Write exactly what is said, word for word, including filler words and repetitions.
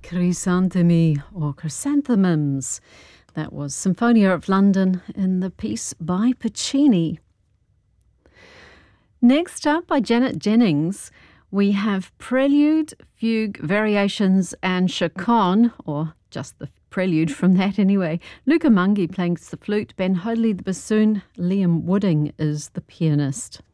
Chrysanthemi or Chrysanthemums. That was Symphonia of London in the piece by Puccini. Next up, by Janet Jennings, we have Prelude, Fugue, Variations and Chaconne, or just the prelude from that anyway. Luca Mangi playing the flute, Ben Hoadley the bassoon, Liam Wooding is the pianist.